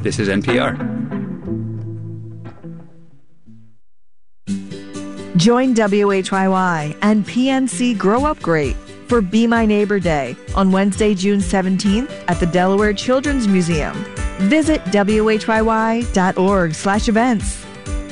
This is NPR. Join WHYY and PNC Grow Up Great for Be My Neighbor Day on Wednesday, June 17th at the Delaware Children's Museum. Visit WHYY.org/events.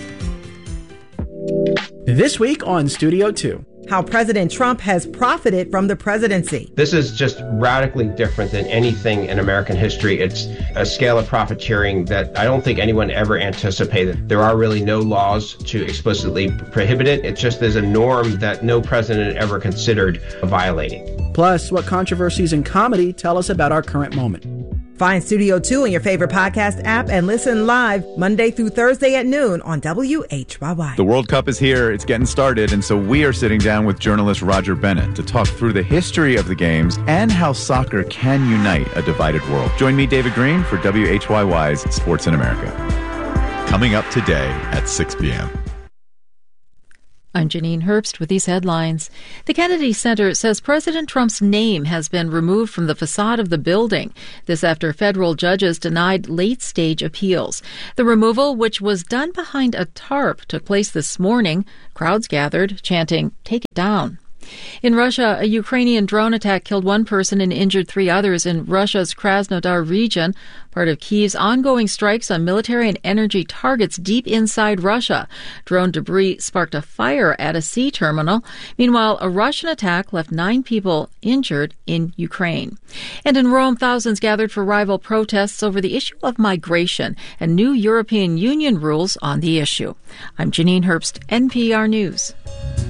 This week on Studio 2. How President Trump has profited from the presidency. This is just radically different than anything in American history. It's a scale of profiteering that I don't think anyone ever anticipated. There are really no laws to explicitly prohibit it. It's just there's a norm that no president ever considered violating. Plus, what controversies in comedy tell us about our current moment. Find Studio 2 in your favorite podcast app and listen live Monday through Thursday at noon on WHYY. The World Cup is here. It's getting started. And so we are sitting down with journalist Roger Bennett to talk through the history of the games and how soccer can unite a divided world. Join me, David Green, for WHYY's Sports in America. Coming up today at 6 p.m. I'm Janine Herbst with these headlines. The Kennedy Center says President Trump's name has been removed from the facade of the building. This after federal judges denied late-stage appeals. The removal, which was done behind a tarp, took place this morning. Crowds gathered, chanting, "Take it down." In Russia, a Ukrainian drone attack killed one person and injured three others in Russia's Krasnodar region, part of Kyiv's ongoing strikes on military and energy targets deep inside Russia. Drone debris sparked a fire at a sea terminal. Meanwhile, a Russian attack left 9 people injured in Ukraine. And in Rome, thousands gathered for rival protests over the issue of migration and new European Union rules on the issue. I'm Janine Herbst, NPR News.